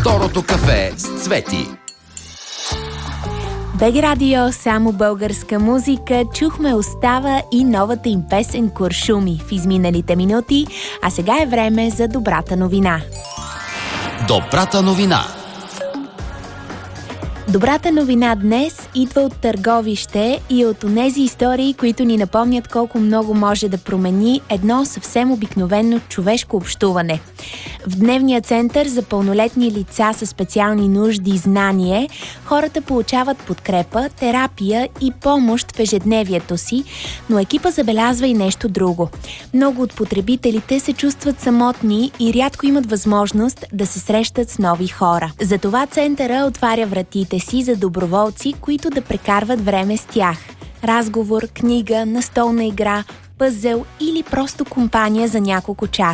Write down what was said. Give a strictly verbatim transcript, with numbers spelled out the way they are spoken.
Второто кафе с Цвети. БГ Радио, само българска музика. Чухме Остава и новата им песен Куршуми в изминалите минути, а сега е време за добрата новина. Добрата новина. Добрата новина днес идва от Търговище и от онези истории, които ни напомнят колко много може да промени едно съвсем обикновено човешко общуване. В дневния център за пълнолетни лица със специални нужди и знание хората получават подкрепа, терапия и помощ в ежедневието си, но екипа забелязва и нещо друго. Много от потребителите се чувстват самотни и рядко имат възможност да се срещат с нови хора. Затова центъра отваря вратите си за доброволци, които да прекарват време с тях. Разговор, книга, настолна игра, пъзел или просто компания за няколко часа.